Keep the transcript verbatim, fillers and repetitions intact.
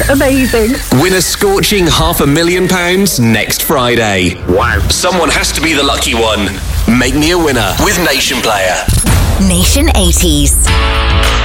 Amazing. Win a scorching half a million pounds next Friday. Wow. Someone has to be the lucky one. Make me a winner with Nation Player. Nation eighties.